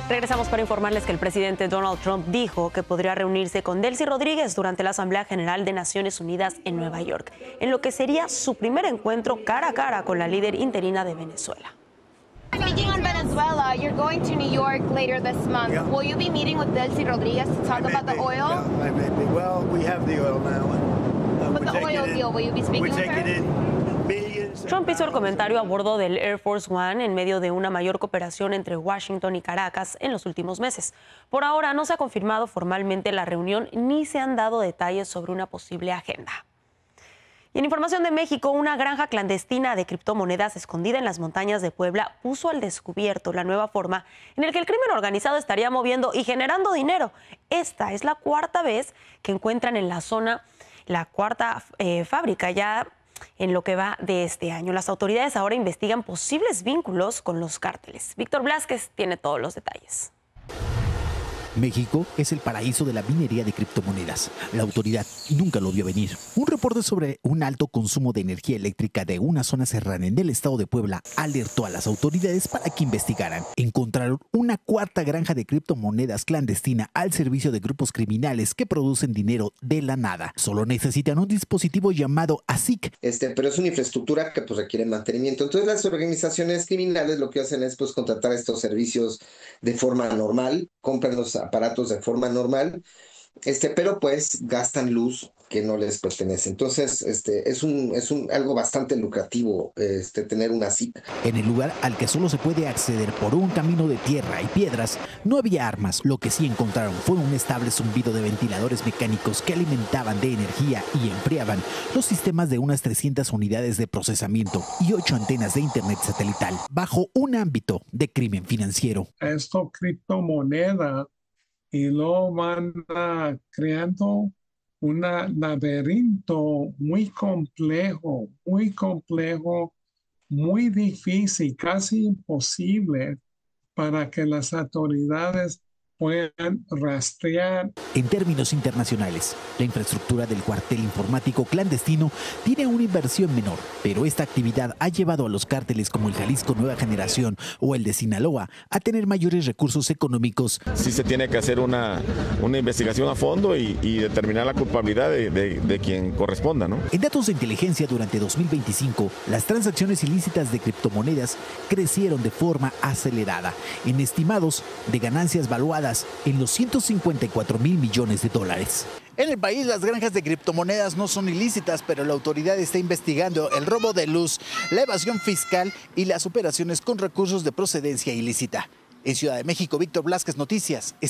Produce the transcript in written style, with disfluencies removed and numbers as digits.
Regresamos para informarles que el presidente Donald Trump dijo que podría reunirse con Delcy Rodríguez durante la Asamblea General de Naciones Unidas en Nueva York, en lo que sería su primer encuentro cara a cara con la líder interina de Venezuela. Speaking on Venezuela, you're going to New York later this month. Yeah. Will you be meeting with Delcy Rodríguez to talk about the oil? Yeah, I may be. Well, we have the oil now. But the oil deal, will you be speaking with her? Trump hizo el comentario a bordo del Air Force One en medio de una mayor cooperación entre Washington y Caracas en los últimos meses. Por ahora no se ha confirmado formalmente la reunión ni se han dado detalles sobre una posible agenda. Y en información de México, una granja clandestina de criptomonedas escondida en las montañas de Puebla puso al descubierto la nueva forma en la que el crimen organizado estaría moviendo y generando dinero. Esta es la cuarta vez que encuentran en la zona la cuarta fábrica ya en lo que va de este año. Las autoridades ahora investigan posibles vínculos con los cárteles. Víctor Blázquez tiene todos los detalles. México es el paraíso de la minería de criptomonedas. La autoridad nunca lo vio venir. Un reporte sobre un alto consumo de energía eléctrica de una zona serrana en el estado de Puebla alertó a las autoridades para que investigaran. Encontraron una cuarta granja de criptomonedas clandestina al servicio de grupos criminales que producen dinero de la nada. Solo necesitan un dispositivo llamado ASIC. Pero es una infraestructura que requiere mantenimiento. Entonces las organizaciones criminales lo que hacen es contratar estos servicios de forma normal, compran los aparatos de forma normal, pero gastan luz que no les pertenece. Entonces, es algo bastante lucrativo tener una ASIC. En el lugar al que solo se puede acceder por un camino de tierra y piedras, no había armas. Lo que sí encontraron fue un estable zumbido de ventiladores mecánicos que alimentaban de energía y enfriaban los sistemas de unas 300 unidades de procesamiento y 8 antenas de internet satelital, bajo un ámbito de crimen financiero. Esto criptomoneda y lo van creando un laberinto muy complejo, muy difícil, casi imposible para que las autoridades puedan rastrear. En términos internacionales, la infraestructura del cuartel informático clandestino tiene una inversión menor, pero esta actividad ha llevado a los cárteles como el Jalisco Nueva Generación o el de Sinaloa a tener mayores recursos económicos. Sí se tiene que hacer una investigación a fondo y determinar la culpabilidad de quien corresponda, ¿no? En datos de inteligencia durante 2025, las transacciones ilícitas de criptomonedas crecieron de forma acelerada, en estimados de ganancias valuadas en los 154,000 millones de dólares. En el país, las granjas de criptomonedas no son ilícitas, pero la autoridad está investigando el robo de luz, la evasión fiscal y las operaciones con recursos de procedencia ilícita. En Ciudad de México, Víctor Blázquez, Noticias.